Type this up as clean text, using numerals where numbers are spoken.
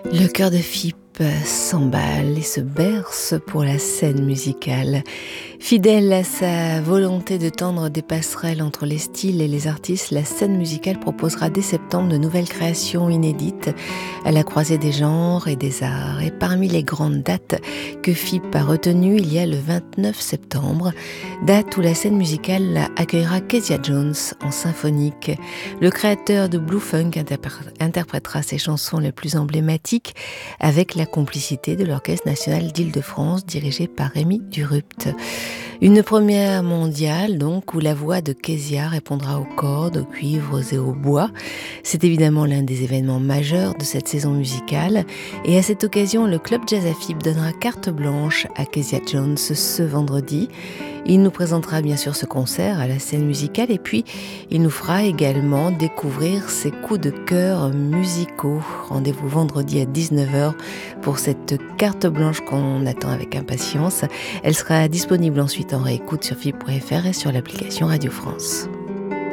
Le cœur de Phippe s'emballe et se berce pour la scène musicale. Fidèle à sa volonté de tendre des passerelles entre les styles et les artistes, la scène musicale proposera dès septembre de nouvelles créations inédites à la croisée des genres et des arts. Et parmi les grandes dates que Phippe a retenues, il y a le 29 septembre, date où la scène musicale accueillera Kezia Jones en symphonique. Le créateur de Blue Funk interprétera ses chansons les plus emblématiques avec la complicité de l'Orchestre national d'Île-de-France dirigé par Rémi Durupt. Une première mondiale donc où la voix de Kezia répondra aux cordes, aux cuivres et aux bois. C'est évidemment l'un des événements majeurs de cette saison musicale et à cette occasion le Club Jazz à Phippe donnera carte blanche à Kezia Jones ce vendredi. Il nous présentera bien sûr ce concert à la scène musicale et puis il nous fera également découvrir ses coups de cœur musicaux. Rendez-vous vendredi à 19h pour cette carte blanche qu'on attend avec impatience. Elle sera disponible ensuite en réécoute sur phippe.fr et sur l'application Radio France.